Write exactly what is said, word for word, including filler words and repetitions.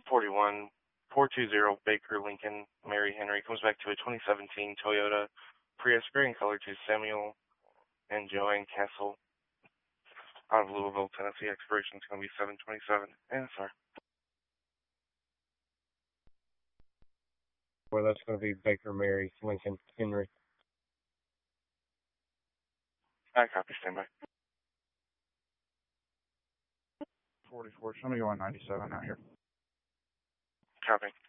forty-one, four two zero Baker Lincoln Mary Henry comes back to a twenty seventeen Toyota Prius gray in color to Samuel and Joanne Castle out of Louisville, Tennessee. Expiration is going to be seven twenty-seven. And sorry. Well, that's going to be Baker Mary Lincoln Henry. I copy. Stand by. forty-four, show me one ninety-seven out here. Copy.